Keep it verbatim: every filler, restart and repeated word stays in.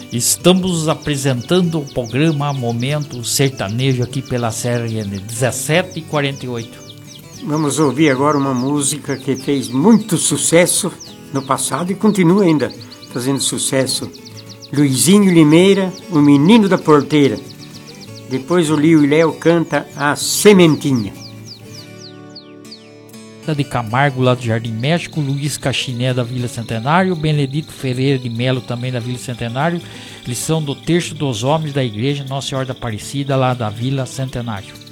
Estamos apresentando o programa Momento Sertanejo aqui pela série dezessete e quarenta e oito. Vamos ouvir agora uma música que fez muito sucesso no passado e continua ainda fazendo sucesso. Luizinho Limeira, O Menino da Porteira. Depois o Lio e Léo canta A Sementinha. De Camargo, lá do Jardim México, Luiz Cachiné, da Vila Centenário, Benedito Ferreira de Melo, também da Vila Centenário, lição do Terço dos Homens da Igreja Nossa Senhora da Aparecida, lá da Vila Centenário.